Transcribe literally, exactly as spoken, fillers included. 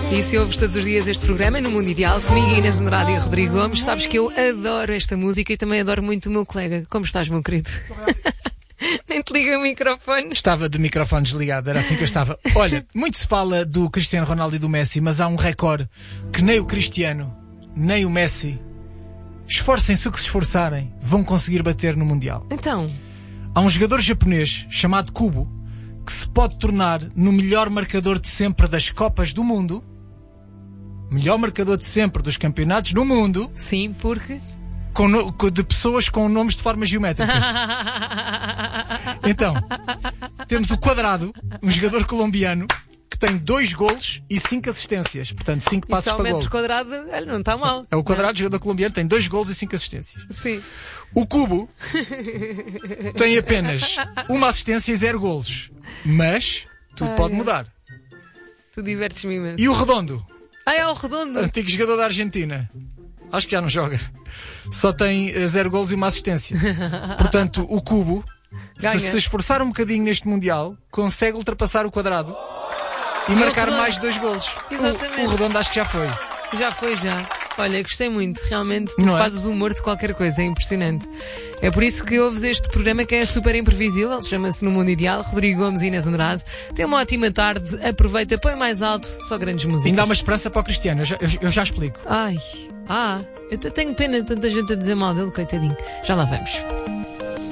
E se ouves todos os dias este programa no Mundo Ideal, comigo e Inês Andrade e Rodrigo Gomes, sabes que eu adoro esta música e também adoro muito o meu colega. Como estás, meu querido? Nem te liga o microfone. Estava de microfone desligado, era assim que eu estava. Olha, muito se fala do Cristiano Ronaldo e do Messi, mas há um recorde que nem o Cristiano, nem o Messi, esforcem-se o que se esforçarem, vão conseguir bater no Mundial. Então? Há um jogador japonês chamado Kubo que se pode tornar no melhor marcador de sempre das Copas do Mundo, melhor marcador de sempre dos campeonatos do mundo. Sim, porque... Com no, de pessoas com nomes de formas geométricas. Então, temos o Quadrado, um jogador colombiano que tem dois golos e cinco assistências. Portanto, cinco passos para gol. O Quadrado, olha, não está mal. É o Quadrado, jogador colombiano, tem dois golos e cinco assistências. Sim. O Kubo tem apenas uma assistência e zero golos. Mas tudo Ai, pode é. mudar. Tu divertes-me imenso. E o Redondo? Ah, é o Redondo. Antigo jogador da Argentina. Acho que já não joga. Só tem uh, zero golos e uma assistência. Portanto, o Kubo, se se esforçar um bocadinho neste Mundial, consegue ultrapassar o Quadrado e, e marcar mais de dois golos. O, o Redondo acho que já foi. Já foi, já. Olha, gostei muito. Realmente, tu Não é? fazes o humor de qualquer coisa. É impressionante. É por isso que ouves este programa que é super imprevisível. Chama-se No Mundo Ideal. Rodrigo Gomes e Inês Andrade. Tem uma ótima tarde. Aproveita, põe mais alto. Só grandes músicas. Ainda há uma esperança para o Cristiano. Eu já, eu, eu já explico. Ai, ah, eu tenho pena de tanta gente a dizer mal dele, coitadinho. Já lá vamos.